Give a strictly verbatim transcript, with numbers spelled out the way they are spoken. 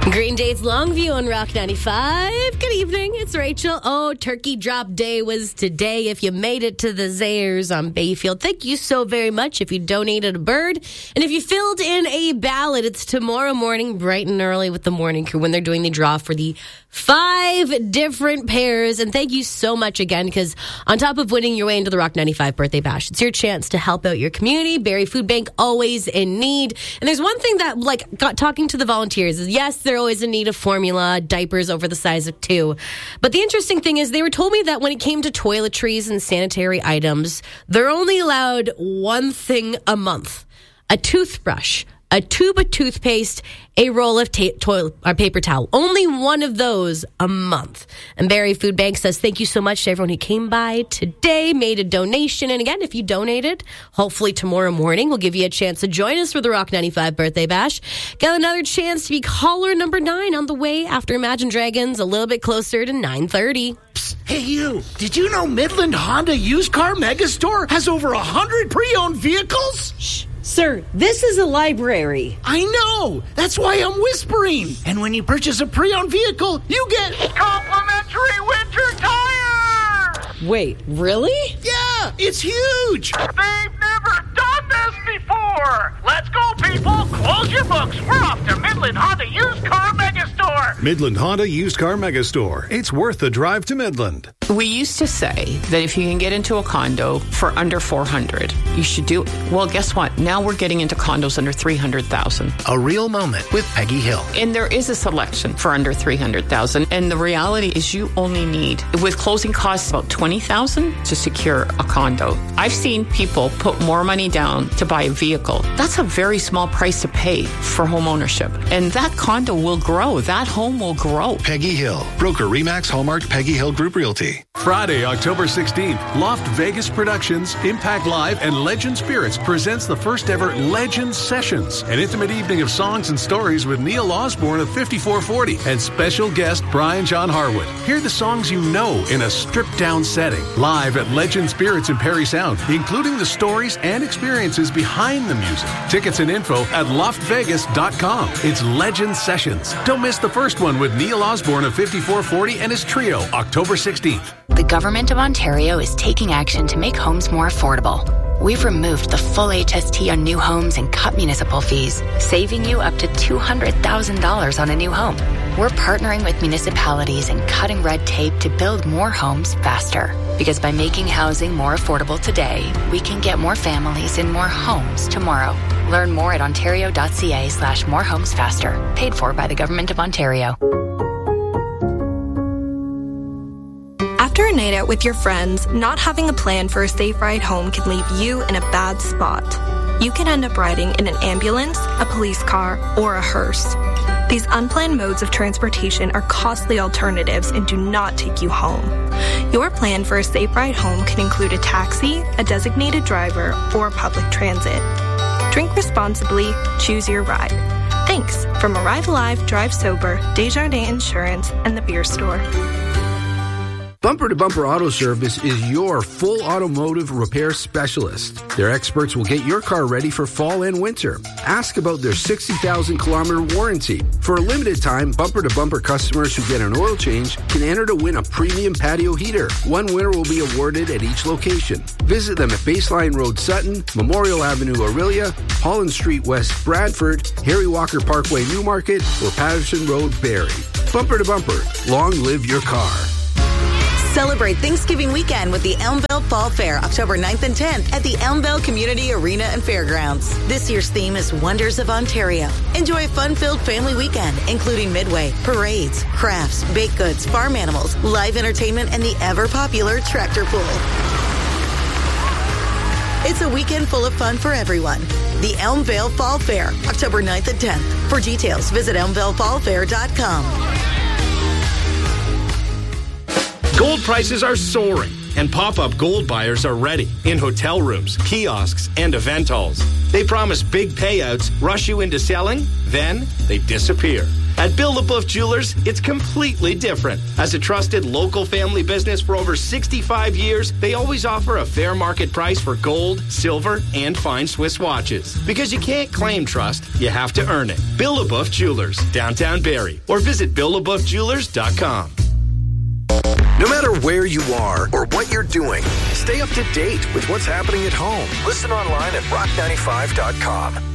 Green Day's Longview on Rock ninety-five. Good evening, it's Rachel. Oh, Turkey Drop Day was today. If you made it to the Zayers on Bayfield, thank you so very much. If you donated a bird, and if you filled in a ballot, it's tomorrow morning, bright and early with the morning crew when they're doing the draw for the five different pairs. And thank you so much again, because on top of winning your way into the Rock ninety-five birthday bash, it's your chance to help out your community. Barrie Food Bank, always in need. And there's one thing that, like, got talking to the volunteers is, yes, they're always in need of formula, diapers over the size of two. But the interesting thing is they were told me that when it came to toiletries and sanitary items, they're only allowed one thing a month: a toothbrush, a tube of toothpaste, a roll of ta- toilet or paper towel. Only one of those a month. And Barrie Food Bank says thank you so much to everyone who came by today, made a donation. And again, if you donated, hopefully tomorrow morning we'll give you a chance to join us for the Rock ninety-five birthday bash. Got another chance to be caller number nine on the way after Imagine Dragons, a little bit closer to nine thirty. Psst, hey you, did you know Midland Honda Used Car Megastore has over one hundred pre-owned vehicles? Shh. Sir, this is a library. I know. That's why I'm whispering. And when you purchase a pre-owned vehicle, you get complimentary winter tires. Wait, really? Yeah, it's huge. They've never done this before. Let's go, people. Close your books. We're off to Midland Honda Used Car Megastore. Midland Honda Used Car Megastore. It's worth the drive to Midland. We used to say that if you can get into a condo for under four hundred thousand dollars, you should do it. Well, guess what? Now we're getting into condos under three hundred thousand dollars. A real moment with Peggy Hill. And there is a selection for under three hundred thousand dollars. And the reality is you only need, with closing costs, about twenty thousand dollars to secure a condo. I've seen people put more money down to buy a vehicle. That's a very small price to pay for home ownership. And that condo will grow. That home will grow. Peggy Hill. Broker Remax Hallmark Peggy Hill Group Realty. Friday, October sixteenth, Loft Vegas Productions, Impact Live, and Legend Spirits presents the first ever Legend Sessions, an intimate evening of songs and stories with Neil Osborne of fifty-four forty and special guest Brian John Harwood. Hear the songs you know in a stripped-down setting, live at Legend Spirits in Perry Sound, including the stories and experiences behind the music. Tickets and info at loft vegas dot com. It's Legend Sessions. Don't miss the first one with Neil Osborne of fifty-four forty and his trio, October sixteenth. The Government of Ontario is taking action to make homes more affordable. We've removed the full H S T on new homes and cut municipal fees, saving you up to two hundred thousand dollars on a new home. We're partnering with municipalities and cutting red tape to build more homes faster. Because by making housing more affordable today, we can get more families in more homes tomorrow. Learn more at ontario.ca slash more homes faster. Paid for by the Government of Ontario. After a night out with your friends, not having a plan for a safe ride home can leave you in a bad spot. You can end up riding in an ambulance, a police car, or a hearse. These unplanned modes of transportation are costly alternatives and do not take you home. Your plan for a safe ride home can include a taxi, a designated driver, or public transit. Drink responsibly, choose your ride. Thanks from Arrive Alive, Drive Sober, Desjardins Insurance, and the Beer Store. Bumper to Bumper Auto Service is your full automotive repair specialist. Their experts will get your car ready for fall and winter. Ask about their sixty thousand kilometer warranty. For a limited time, Bumper to Bumper customers who get an oil change can enter to win a premium patio heater. One winner will be awarded at each location. Visit them at Baseline Road Sutton, Memorial Avenue Aurelia, Holland Street West Bradford, Harry Walker Parkway Newmarket, or Patterson Road Barrie. Bumper to Bumper. Long live your car. Celebrate Thanksgiving weekend with the Elmville Fall Fair, October ninth and tenth at the Elmville Community Arena and Fairgrounds. This year's theme is Wonders of Ontario. Enjoy a fun-filled family weekend, including midway, parades, crafts, baked goods, farm animals, live entertainment, and the ever-popular tractor pull. It's a weekend full of fun for everyone. The Elmville Fall Fair, October ninth and tenth. For details, visit elmville fall fair dot com. Gold prices are soaring, and pop-up gold buyers are ready in hotel rooms, kiosks, and event halls. They promise big payouts, rush you into selling, then they disappear. At Bill LaBeouf Jewelers, it's completely different. As a trusted local family business for over sixty-five years, they always offer a fair market price for gold, silver, and fine Swiss watches. Because you can't claim trust, you have to earn it. Bill LaBeouf Jewelers, downtown Barrie, or visit bill labeouf jewelers dot com. No matter where you are or what you're doing, stay up to date with what's happening at home. Listen online at rock ninety-five dot com.